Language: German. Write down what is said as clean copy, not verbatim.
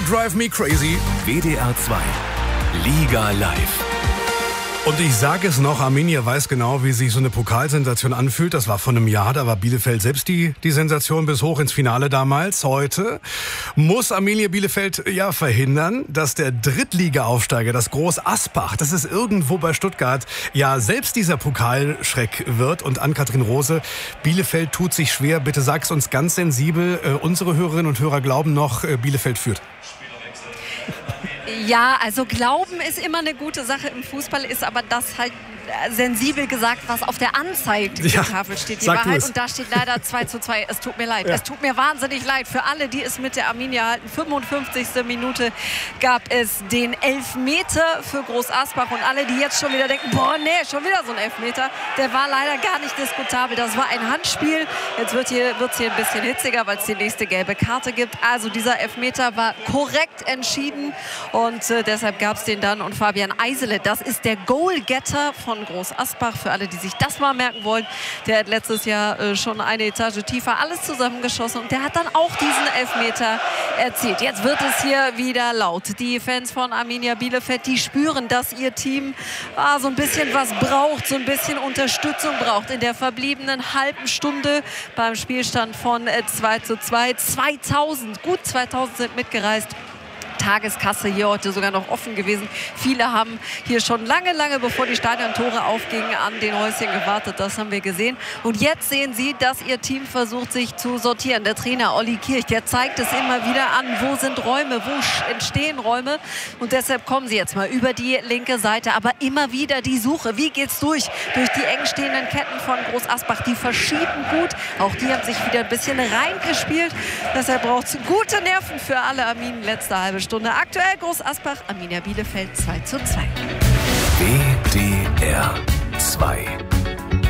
Drive Me Crazy. WDR 2. Liga live. Und ich sage es noch, Arminia weiß genau, wie sich so eine Pokalsensation anfühlt. Das war vor einem Jahr, da war Bielefeld selbst die Sensation bis hoch ins Finale damals. Heute muss Arminia Bielefeld verhindern, dass der Drittliga-Aufsteiger, das Groß Asbach, das ist irgendwo bei Stuttgart, selbst dieser Pokalschreck wird. Und Ann-Kathrin Rose, Bielefeld tut sich schwer. Bitte sag's uns ganz sensibel. Unsere Hörerinnen und Hörer glauben noch, Bielefeld führt. Ja, also Glauben ist immer eine gute Sache im Fußball, ist aber das halt sensibel gesagt, was auf der Anzeigetafel steht, die Wahrheit. Und da steht leider 2:2. Es tut mir leid. Ja. Es tut mir wahnsinnig leid. Für alle, die es mit der Arminia halten. 55. Minute gab es den Elfmeter für Groß Asbach. Und alle, die jetzt schon wieder denken, schon wieder so ein Elfmeter. Der war leider gar nicht diskutabel. Das war ein Handspiel. Jetzt wird es hier ein bisschen hitziger, weil es die nächste gelbe Karte gibt. Also dieser Elfmeter war korrekt entschieden. Und deshalb gab es den dann. Und Fabian Eisele, das ist der Goalgetter von Groß Asbach, für alle, die sich das mal merken wollen. Der hat letztes Jahr schon eine Etage tiefer alles zusammengeschossen und der hat dann auch diesen Elfmeter erzielt. Jetzt wird es hier wieder laut. Die Fans von Arminia Bielefeld, die spüren, dass ihr Team so ein bisschen was braucht, so ein bisschen Unterstützung braucht. In der verbliebenen halben Stunde beim Spielstand von 2:2. 2000, gut 2000 sind mitgereist. Tageskasse hier heute sogar noch offen gewesen. Viele haben hier schon lange, bevor die Stadiontore aufgingen, an den Häuschen gewartet. Das haben wir gesehen. Und jetzt sehen Sie, dass Ihr Team versucht, sich zu sortieren. Der Trainer Olli Kirch, der zeigt es immer wieder an, wo sind Räume, wo entstehen Räume. Und deshalb kommen Sie jetzt mal über die linke Seite. Aber immer wieder die Suche. Wie geht's durch die eng stehenden Ketten von Groß Asbach? Die verschieben gut. Auch die haben sich wieder ein bisschen reingespielt. Deshalb braucht es gute Nerven für alle Arminen. Letzte halbe Stunde. Aktuell Groß Asbach, Arminia Bielefeld 2:2. WDR